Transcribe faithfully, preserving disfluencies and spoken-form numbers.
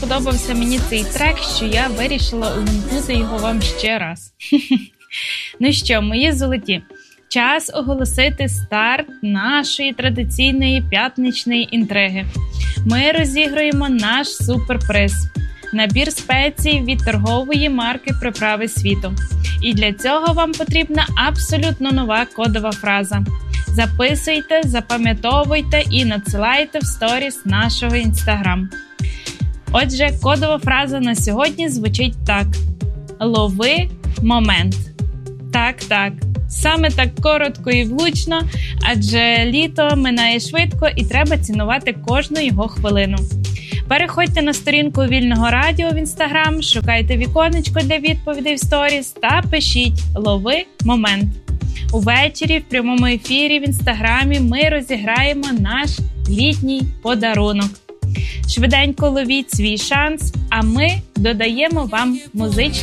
сподобався мені цей трек, що я вирішила увімкнути його вам ще раз. Ну що, мої золоті, час оголосити старт нашої традиційної п'ятничної інтриги. Ми розіграємо наш суперприз – набір спецій від торгової марки «Приправи світу». І для цього вам потрібна абсолютно нова кодова фраза. Записуйте, запам'ятовуйте і надсилайте в сторіс нашого інстаграм. Отже, кодова фраза на сьогодні звучить так. Лови момент. Так, так. Саме так коротко і влучно, адже літо минає швидко і треба цінувати кожну його хвилину. Переходьте на сторінку Вільного Радіо в інстаграм, шукайте віконечко для відповідей в сторіс та пишіть «Лови момент». Увечері в прямому ефірі в інстаграмі ми розіграємо наш літній подарунок. Швиденько ловіть свій шанс, а ми додаємо вам музичний